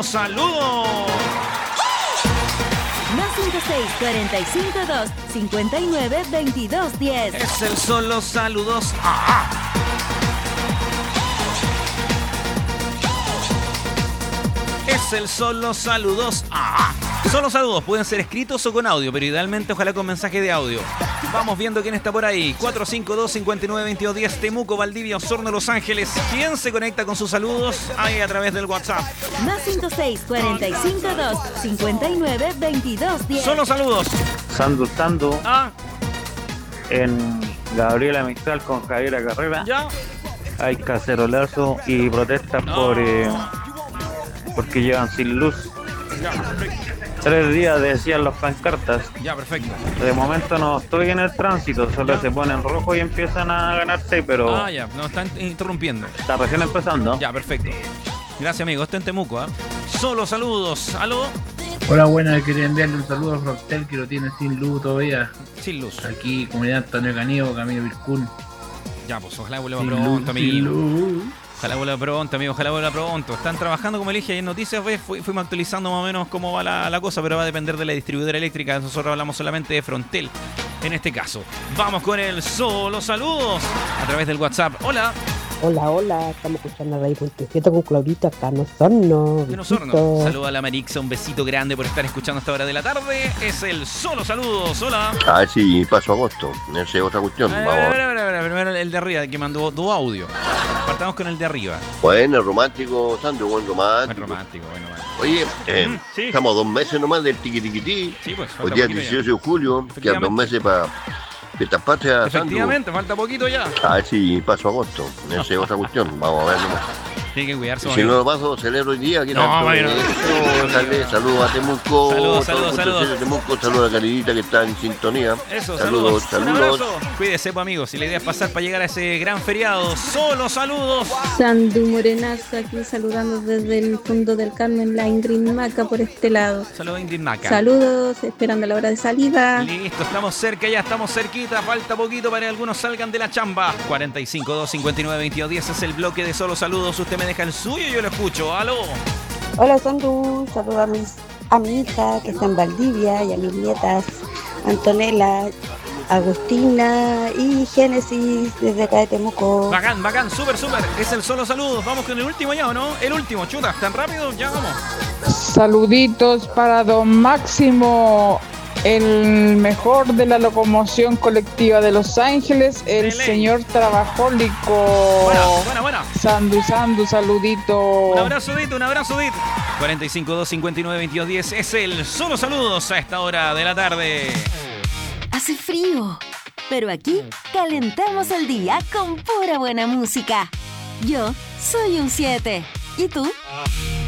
saludos. Más 56-45-2-59-22-10. Es el solo saludos. Es el solo saludos. Solo saludos, pueden ser escritos o con audio, pero idealmente ojalá con mensaje de audio. Vamos viendo quién está por ahí. 452-59-22-10, Temuco, Valdivia, Osorno, Los Ángeles. ¿Quién se conecta con sus saludos? Ahí a través del WhatsApp. Más 56-45-2-59-22-10. Solo saludos. Sandu en Gabriela Mistral con Javiera Carrera. Ya. Hay cacerolazo y protestas porque llevan sin luz. Ya, perfecto. 3 días decían las pancartas. Ya, perfecto. De momento no estoy en el tránsito, solo se ponen rojo y empiezan a ganarse, pero Ya, nos están interrumpiendo. está recién empezando. Ya, perfecto. Gracias, amigo. Esto en Temuco, Solo saludos. ¿Aló? Hola, buenas. Quería enviarle un saludo a Froctel, que lo tiene sin luz todavía. Sin luz. Aquí, comunidad Antonio Canío, Camino Vircún. Ya, pues ojalá vuelva pronto, amigo. Ojalá vuelva pronto, amigo. Ojalá vuelva pronto. Están trabajando, como le dije, en noticias. Fuimos actualizando más o menos cómo va la cosa, pero va a depender de la distribuidora eléctrica. Nosotros hablamos solamente de Frontel en este caso. Vamos con el solo saludos a través del WhatsApp. Hola. Hola, estamos escuchando a Radio 27 con Claudita acá en Osorno. Saluda a la Marixa, un besito grande por estar escuchando a esta hora de la tarde. Es el solo saludos, hola. Sí, paso agosto, esa es otra cuestión. Primero el de arriba, que mandó dos audios. Partamos con el de arriba. Bueno, romántico, Sandro, buen romántico. Bueno. Oye, sí. Estamos a 2 meses nomás del tiquitiquití. Sí, pues. Hoy día 18 de julio, quedan 2 meses para Fiestas Patrias. Efectivamente, falta poquito ya. Sí, paso agosto, esa es otra cuestión. Vamos a ver nomás. Tiene que cuidarse. Si no lo paso, celebro hoy día. Bueno. Saludos a Temuco. Saludos. Temuco, saludos a Caridita que está en sintonía. Eso, saludos. Un abrazo. Cuídese, pues, amigos. Si la idea es pasar para llegar a ese gran feriado, solo saludos. Sandu Morenaza aquí saludando desde el fondo del Carmen, la Ingrid Maca por este lado. Saludos, Ingrid Maca. Saludos, esperando la hora de salida. Listo, estamos cerca, ya estamos cerquita. Falta poquito para que algunos salgan de la chamba. 45-259-22-10 es el bloque de solo saludos. Usted me deja el suyo y yo lo escucho. ¡Aló! Hola, Sandu. Saludos a mi hija que está en Valdivia y a mis nietas Antonella, Agustina y Génesis desde acá de Temuco. Bacán, súper. Es el solo saludos. Vamos con el último ya, ¿o no? El último, chuta, tan rápido, ya vamos. Saluditos para don Máximo, el mejor de la locomoción colectiva de Los Ángeles, el señor trabajólico. Buena. Sandu, saludito. Un abrazo, Dit. 45-259-22-10 es el solo saludos a esta hora de la tarde. Hace frío, pero aquí calentamos el día con pura buena música. Yo soy un 7. ¿Y tú?